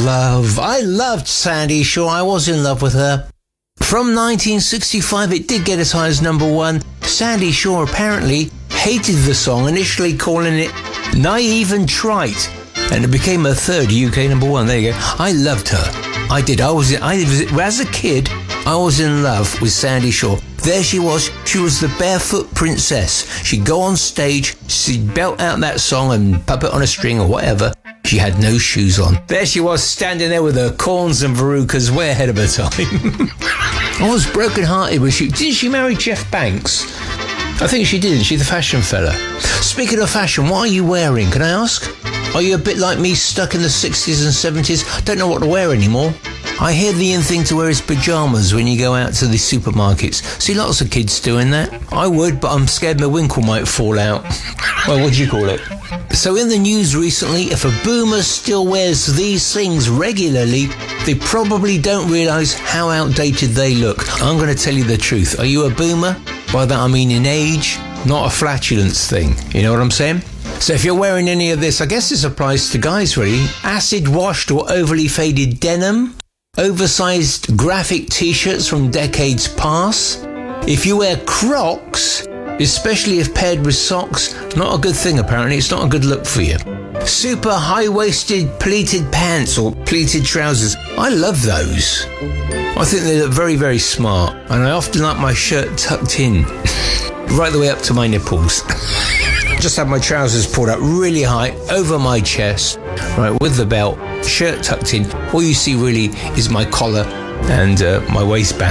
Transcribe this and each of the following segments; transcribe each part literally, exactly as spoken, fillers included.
love. I loved Sandie Shaw. I was in love with her. From nineteen sixty-five, it did get as high as number one. Sandie Shaw apparently hated the song, initially calling it naive and trite, and it became her third U K number one. There you go. I loved her. I did. I was, I was, as a kid, I was in love with Sandie Shaw. There she was. She was the barefoot princess. She'd go on stage, she'd belt out that song and puppet on a string or whatever. She had no shoes on. There she was, standing there with her corns and verrucas way ahead of her time. I was broken-hearted when she... Didn't she marry Jeff Banks? I think she did. She's the fashion fella. Speaking of fashion, what are you wearing, can I ask? Are you a bit like me, stuck in the sixties and seventies? Don't know what to wear anymore. I hear the in thing to wear is pyjamas when you go out to the supermarkets. See lots of kids doing that. I would, but I'm scared my winkle might fall out. Well, what do you call it? So in the news recently, if a boomer still wears these things regularly, they probably don't realise how outdated they look. I'm going to tell you the truth. Are you a boomer? By that I mean in age, not a flatulence thing. You know what I'm saying? So if you're wearing any of this, I guess this applies to guys really. Acid washed or overly faded denim, oversized graphic t-shirts from decades past. If you wear Crocs, especially if paired with socks, not a good thing apparently. It's not a good look for you. Super high-waisted pleated pants or pleated trousers. I love those. I think they look very, very smart. And I often like my shirt tucked in, right the way up to my nipples. Just have my trousers pulled up really high over my chest, right, with the belt, shirt tucked in. All you see really is my collar and uh, my waistband.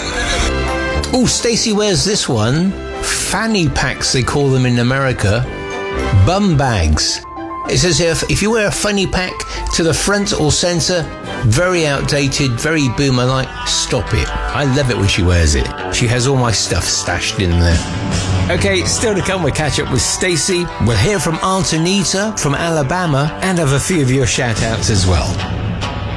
Oh, Stacey wears this one. Fanny packs, they call them in America. Bum bags. It says here, if you wear a funny pack to the front or centre, very outdated, very boomer-like, stop it. I love it when she wears it. She has all my stuff stashed in there. Okay, still to come, we'll catch up with Stacey. We'll hear from Aunt Anita from Alabama and have a few of your shout-outs as well.